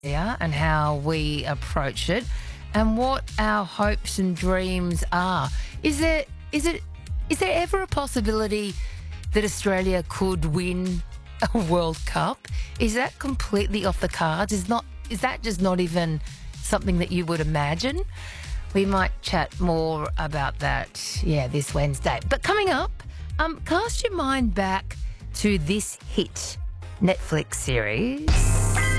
and how we approach it and what our hopes and dreams are. Is there ever a possibility that Australia could win a World Cup? Is that completely off the cards? Is that just not even something that you would imagine? We might chat more about that, this Wednesday. But coming up, cast your mind back to this hit Netflix series.